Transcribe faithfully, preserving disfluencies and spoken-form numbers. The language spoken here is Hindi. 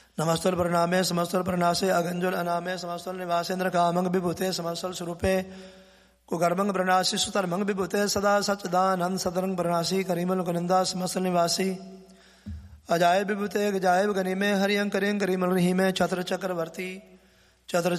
नमस्तुल प्रणामे समस्तुल प्रणासे अगंजुल अनामे समस्तुल निवासेन्द्र कामंग विभूते समस्तुल स्वरूपे कुकर्मंग प्रणासी सुतर्मंग विभूते सदा सच्चिदानंद सदरंग प्रणासी करीमल कुनंदा समस्तुल निवासी अजाय विभूते गजाय गनिमे हरियं करें करीमल रहीमे छत्र चक्रवर्ती चत्र